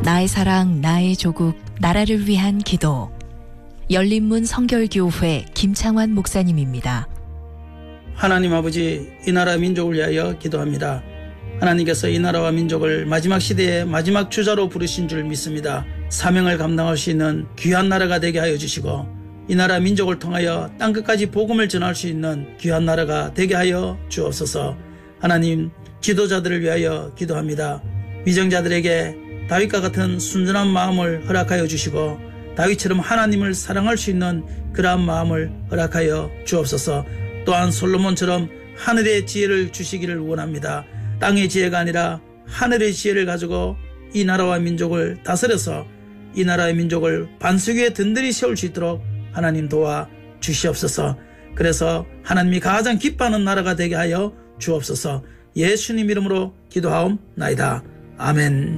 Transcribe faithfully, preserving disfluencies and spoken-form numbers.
나의 사랑, 나의 조국, 나라를 위한 기도. 열린문 성결교회 김창환 목사님입니다. 하나님 아버지, 이 나라 민족을 위하여 기도합니다. 하나님께서 이 나라와 민족을 마지막 시대의 마지막 주자로 부르신 줄 믿습니다. 사명을 감당할 수 있는 귀한 나라가 되게 하여 주시고, 이 나라 민족을 통하여 땅끝까지 복음을 전할 수 있는 귀한 나라가 되게 하여 주옵소서. 하나님, 지도자들을 위하여 기도합니다. 위정자들에게 다윗과 같은 순전한 마음을 허락하여 주시고, 다윗처럼 하나님을 사랑할 수 있는 그러한 마음을 허락하여 주옵소서. 또한 솔로몬처럼 하늘의 지혜를 주시기를 원합니다. 땅의 지혜가 아니라 하늘의 지혜를 가지고 이 나라와 민족을 다스려서 이 나라의 민족을 반석 위에 든든히 세울 수 있도록 하나님 도와 주시옵소서. 그래서 하나님이 가장 기뻐하는 나라가 되게 하여 주옵소서. 예수님 이름으로 기도하옵나이다. 아멘.